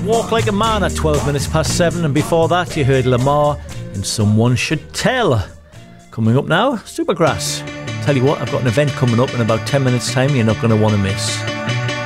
Walk Like a Man at 12 minutes past 7, and before that you heard Lamar and Someone Should Tell. Coming up now, Supergrass. Tell you what, I've got an event coming up in about 10 minutes time you're not going to want to miss.